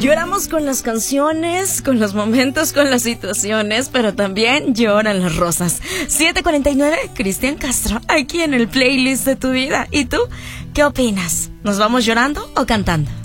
Lloramos con las canciones, con los momentos, con las situaciones, pero también lloran las rosas. 7:49, Cristian Castro, aquí en el playlist de tu vida. ¿Y tú qué opinas? ¿Nos vamos llorando o cantando?